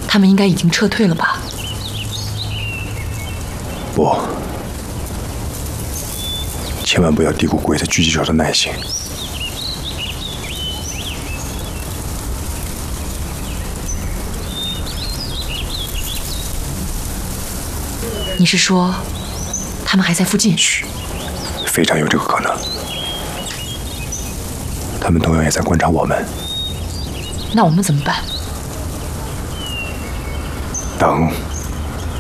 他们应该已经撤退了吧？ 不，千万不要低估鬼子狙击手的耐性。 你是说，他们还在附近？ 嘘，非常有这个可能。他们同样也在观察我们。 那我们怎么办？ 等。